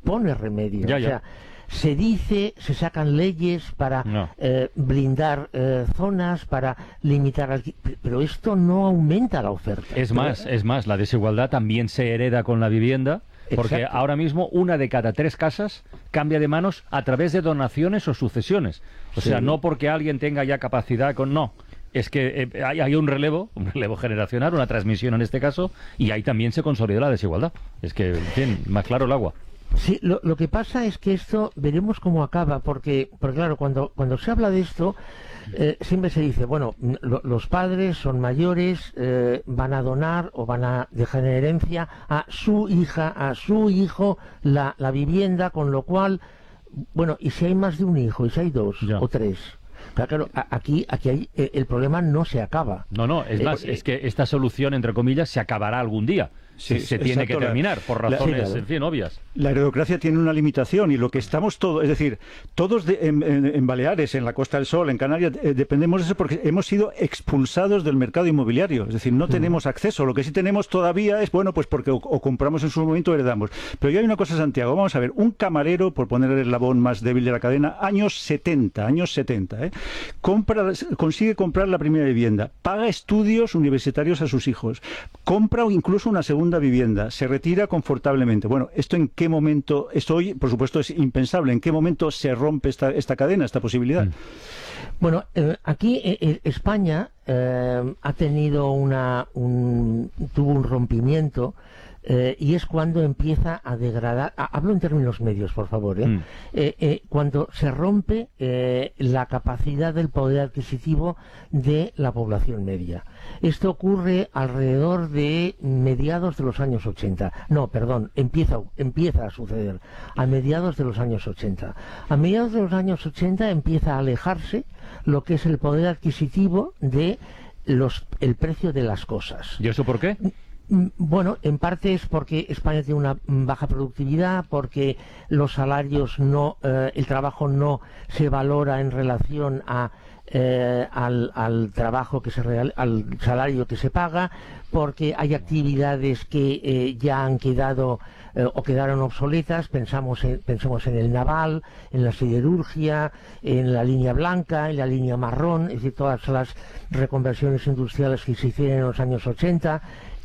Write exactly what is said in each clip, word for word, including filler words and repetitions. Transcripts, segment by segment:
pone remedio. Ya, o ya. sea, se dice, se sacan leyes para No. eh, blindar eh, zonas, para limitar, alqui- pero esto no aumenta la oferta. Es Pero- más, es más, la desigualdad también se hereda con la vivienda, porque Exacto. ahora mismo una de cada tres casas cambia de manos a través de donaciones o sucesiones. O Sí. sea, no porque alguien tenga ya capacidad con... No, es que eh, hay, hay un relevo, un relevo generacional, una transmisión en este caso, y ahí también se consolida la desigualdad. Es que, en fin, más claro el agua. Sí, lo, lo que pasa es que esto veremos cómo acaba, porque, porque claro, cuando, cuando se habla de esto, eh, siempre se dice, bueno, lo- los padres son mayores, eh, van a donar o van a dejar en herencia a su hija, a su hijo, la, la vivienda, con lo cual, bueno, y si hay más de un hijo, y si hay dos Ya. o tres, claro, claro, a- aquí, aquí hay, eh, el problema no se acaba. No, no, es Eh, más, eh, es que esta solución, entre comillas, se acabará algún día. Sí, se se tiene exacto, que la- terminar, por la- razones, Sí, claro. en fin, obvias. La heredocracia tiene una limitación y lo que estamos todos, es decir, todos de- en, en- en Baleares, en la Costa del Sol, en Canarias, eh, dependemos de eso porque hemos sido expulsados del mercado inmobiliario. Es decir, no tenemos acceso. Lo que sí tenemos todavía es, bueno, pues porque o, o compramos en su momento o heredamos. Pero yo hay una cosa, Santiago, vamos a ver, un camarero, por poner el eslabón más débil de la cadena, años setenta, años setenta, ¿eh? Compra, consigue comprar la primera vivienda, paga estudios universitarios a sus hijos, compra incluso una segunda vivienda, se retira confortablemente. Bueno, ¿esto en qué momento, esto hoy, por supuesto, es impensable, en qué momento se rompe esta, esta cadena, esta posibilidad? Mm. Bueno, eh, aquí eh, eh, España eh, ha tenido una, un, tuvo un rompimiento eh, y es cuando empieza a degradar, a- hablo en términos medios, por favor, ¿eh? Mm. Eh, eh, cuando se rompe eh, la capacidad del poder adquisitivo de la población media. Esto ocurre alrededor de mediados de los años ochenta. No, perdón, empieza, empieza a suceder a mediados de los años ochenta. A mediados de los años ochenta empieza a alejarse lo que es el poder adquisitivo de los, el precio de las cosas. ¿Y eso por qué? Mm, Bueno, en parte es porque España tiene una mm, baja productividad, porque los salarios no, eh, el trabajo no se valora en relación a eh, al, al trabajo que se real, al salario que se paga, porque hay actividades que eh, ya han quedado eh, o quedaron obsoletas. Pensamos en, pensemos en el naval, en la siderurgia, en la línea blanca, en la línea marrón, es decir, todas las reconversiones industriales que se hicieron en los años ochenta.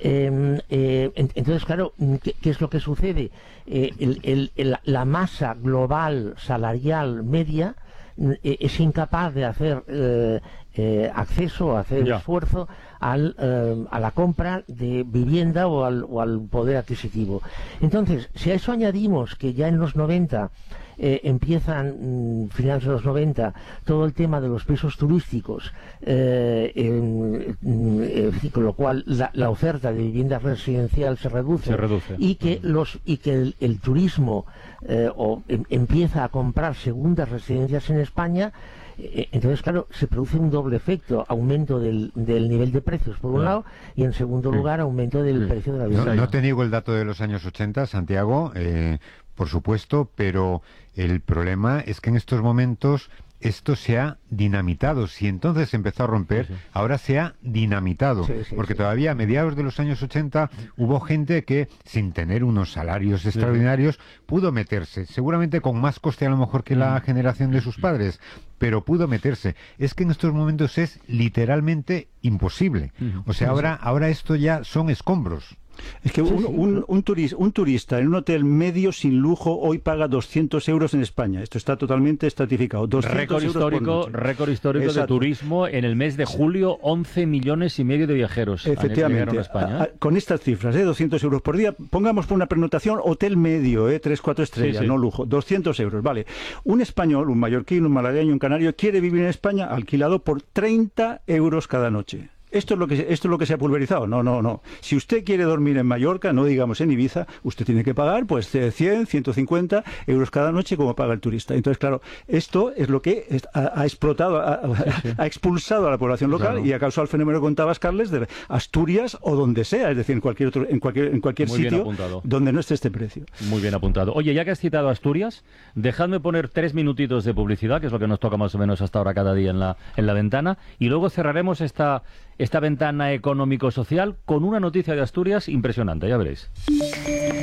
Eh, eh, en- entonces, claro, ¿qué, qué es lo que sucede? Eh, el- el- el- la masa global salarial media eh, es incapaz de hacer eh, eh, acceso, hacer Ya. esfuerzo al, eh, a la compra de vivienda o al, o al poder adquisitivo. Entonces, si a eso añadimos que ya en los noventa eh, empiezan, mm, finales de los noventa, todo el tema de los pisos turísticos, eh, em, mm, eh, con lo cual la, la oferta de vivienda residencial se reduce, Se reduce. y que los y que el, el turismo eh, o, em- empieza a comprar segundas residencias en España. Eh, Entonces, claro, se produce un doble efecto: aumento del, del nivel de precios por un Claro. lado, y en segundo lugar aumento del precio de la No, vivienda. no te niego el dato de los años ochenta, Santiago, eh, por supuesto, pero el problema es que en estos momentos esto se ha dinamitado. Si entonces empezó a romper, Sí, sí. ahora se ha dinamitado. Sí, sí, porque sí. todavía a mediados de los años ochenta hubo gente que, sin tener unos salarios extraordinarios, pudo meterse. Seguramente con más coste a lo mejor que la generación de sus padres, pero pudo meterse. Es que en estos momentos es literalmente imposible. O sea, ahora, ahora esto ya son escombros. Es que Sí, un, sí, un, claro. un turis- un turista en un hotel medio sin lujo hoy paga doscientos euros en España. Esto está totalmente estratificado. doscientos Récord euros por histórico, noche. récord histórico de Exacto. turismo en el mes de julio, once millones y medio de viajeros han- Efectivamente, llegaron a España. a- a- con estas cifras, ¿eh? doscientos euros por día, pongamos por una pernotación hotel medio, ¿eh? tres, cuatro estrellas, Sí, sí. no lujo, doscientos euros, vale. Un español, un mallorquín, un malagueño, un canario, quiere vivir en España alquilado por treinta euros cada noche. Esto es lo que se- esto es lo que se ha pulverizado. No, no, no. Si usted quiere dormir en Mallorca, no digamos en Ibiza, usted tiene que pagar pues eh, cien, ciento cincuenta euros cada noche como paga el turista. Entonces, claro, esto es lo que es- ha, ha explotado, ha, ha expulsado a la población local Claro. y ha causado el fenómeno que contabas, Carles, de Asturias o donde sea, es decir, en cualquier otro, en cualquier, en cualquier Muy bien sitio apuntado. donde no esté este precio. Muy bien apuntado. Oye, ya que has citado Asturias, dejadme poner tres minutitos de publicidad, que es lo que nos toca más o menos hasta ahora cada día en la, en la ventana, y luego cerraremos esta, esta ventana económico-social con una noticia de Asturias impresionante, ya veréis.